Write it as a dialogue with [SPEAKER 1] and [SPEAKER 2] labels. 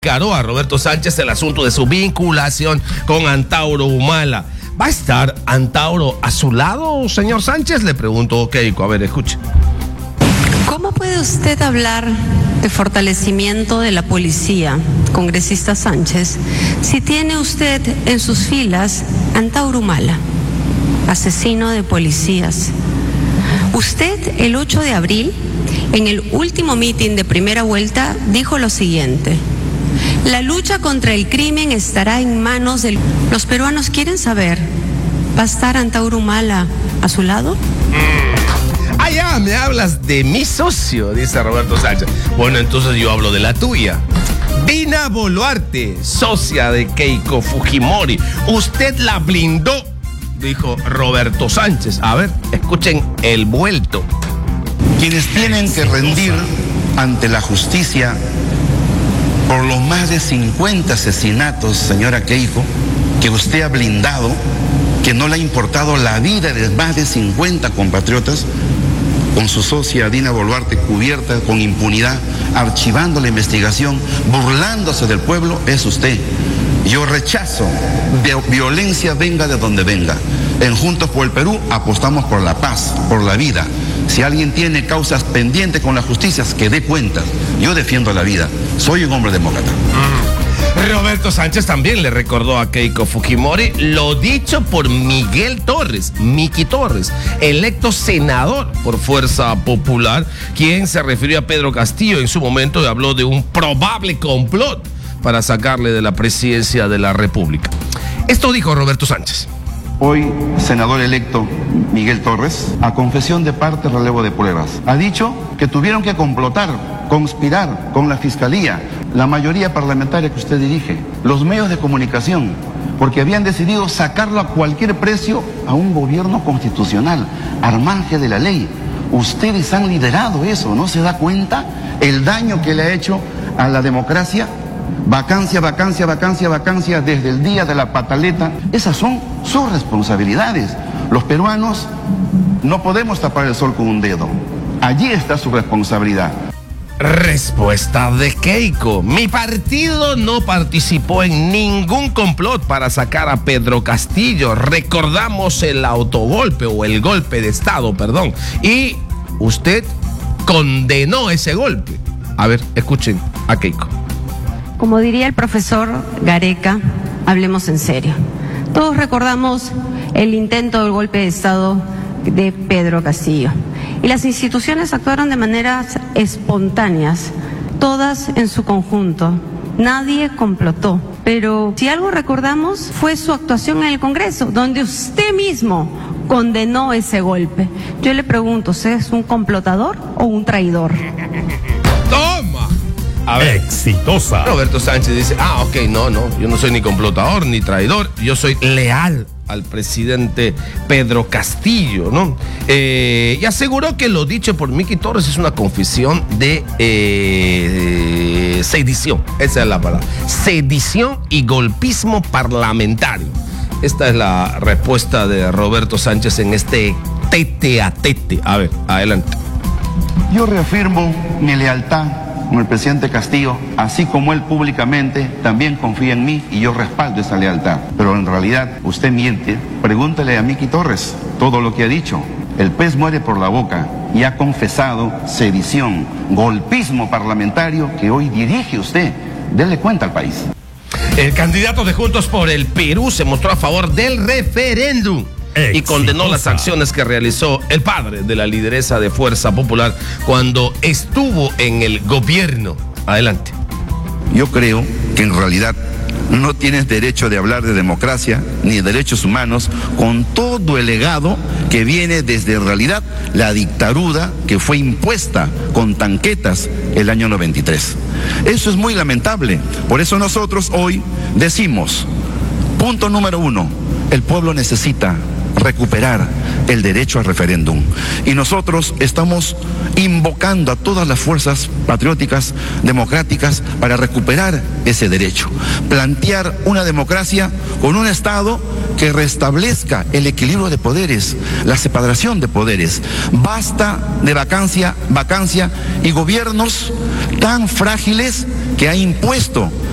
[SPEAKER 1] descaró a Roberto Sánchez el asunto de su vinculación con Antauro Humala. ¿Va a estar Antauro a su lado, señor Sánchez? Le preguntó Keiko. A ver, escuche.
[SPEAKER 2] ¿Cómo puede usted hablar de fortalecimiento de la policía, congresista Sánchez, si tiene usted en sus filas Antauro Humala, asesino de policías? Usted, el 8 de abril, en el último mitin de primera vuelta, dijo lo siguiente: la lucha contra el crimen estará en manos de... Los peruanos quieren saber, ¿va a estar Antauro Humala a su lado?
[SPEAKER 1] Ah, ya, me hablas de mi socio, dice Roberto Sánchez. Bueno, entonces yo hablo de la tuya. Dina Boluarte, socia de Keiko Fujimori. Usted la blindó, dijo Roberto Sánchez. A ver, escuchen el vuelto.
[SPEAKER 3] Quienes tienen que rendir ante la justicia por los más de 50 asesinatos, señora Keiko, que usted ha blindado, que no le ha importado la vida de más de 50 compatriotas, con su socia Dina Boluarte cubierta con impunidad, archivando la investigación, burlándose del pueblo, es usted. Yo rechazo violencia, venga de donde venga. En Juntos por el Perú apostamos por la paz, por la vida. Si alguien tiene causas pendientes con la justicia, que dé cuentas. Yo defiendo la vida. Soy un hombre demócrata.
[SPEAKER 1] Roberto Sánchez también le recordó a Keiko Fujimori lo dicho por Miguel Torres, Miki Torres, electo senador por Fuerza Popular, quien se refirió a Pedro Castillo en su momento y habló de un probable complot para sacarle de la presidencia de la República. Esto dijo Roberto Sánchez.
[SPEAKER 3] Hoy, senador electo Miguel Torres, a confesión de parte, relevo de pruebas, ha dicho que tuvieron que complotar, conspirar con la Fiscalía, la mayoría parlamentaria que usted dirige, los medios de comunicación, porque habían decidido sacarlo a cualquier precio a un gobierno constitucional, al margen de la ley. Ustedes han liderado eso, ¿no se da cuenta el daño que le ha hecho a la democracia? Vacancia, vacancia, vacancia, vacancia desde el día de la pataleta. Esas son sus responsabilidades. Los peruanos no podemos tapar el sol con un dedo. Allí está su responsabilidad.
[SPEAKER 1] Respuesta de Keiko. Mi partido no participó en ningún complot para sacar a Pedro Castillo. Recordamos el autogolpe o el golpe de Estado, perdón. Y usted condenó ese golpe. A ver, escuchen a Keiko.
[SPEAKER 2] Como diría el profesor Gareca, hablemos en serio. Todos recordamos el intento del golpe de Estado de Pedro Castillo. Y las instituciones actuaron de maneras espontáneas, todas en su conjunto. Nadie complotó. Pero si algo recordamos fue su actuación en el Congreso, donde usted mismo condenó ese golpe. Yo le pregunto, ¿usted es un complotador o un traidor?
[SPEAKER 1] ¡Toma! A ver,
[SPEAKER 4] exitosa.
[SPEAKER 1] Roberto Sánchez dice, ok, no, yo no soy ni complotador ni traidor, yo soy leal al presidente Pedro Castillo, ¿no? Y aseguró que lo dicho por Miki Torres es una confesión de sedición, esa es la palabra, sedición y golpismo parlamentario. Esta es la respuesta de Roberto Sánchez en este tete a tete. A ver, adelante.
[SPEAKER 3] Yo reafirmo mi lealtad con el presidente Castillo, así como él públicamente también confía en mí y yo respaldo esa lealtad. Pero en realidad usted miente. Pregúntele a Miki Torres todo lo que ha dicho. El pez muere por la boca y ha confesado sedición, golpismo parlamentario que hoy dirige usted. Dele cuenta al país.
[SPEAKER 1] El candidato de Juntos por el Perú se mostró a favor del referéndum y condenó las acciones que realizó el padre de la lideresa de Fuerza Popular cuando estuvo en el gobierno. Adelante.
[SPEAKER 3] Yo creo que en realidad no tienes derecho de hablar de democracia ni de derechos humanos con todo el legado que viene desde en realidad la dictadura que fue impuesta con tanquetas el año 93. Eso es muy lamentable. Por eso nosotros hoy decimos, punto número 1, el pueblo necesita recuperar el derecho al referéndum. Y nosotros estamos invocando a todas las fuerzas patrióticas, democráticas, para recuperar ese derecho. Plantear una democracia con un Estado que restablezca el equilibrio de poderes, la separación de poderes. Basta de vacancia y gobiernos tan frágiles que ha impuesto